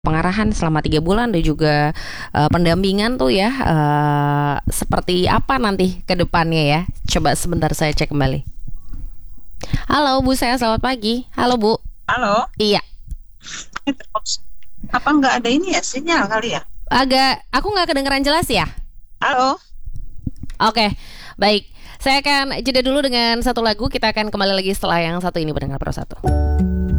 pengarahan selama 3 bulan dan juga pendampingan tuh ya, seperti apa nanti ke depannya ya. Coba sebentar saya cek kembali. Halo Bu, saya selamat pagi. Halo Bu. Halo, Iya, apa nggak ada ini ya sinyal kali ya? aku nggak kedengeran jelas ya. Halo, Oke, baik. Saya akan jeda dulu dengan satu lagu. Kita akan kembali lagi setelah yang satu ini, pendengar Pro 1.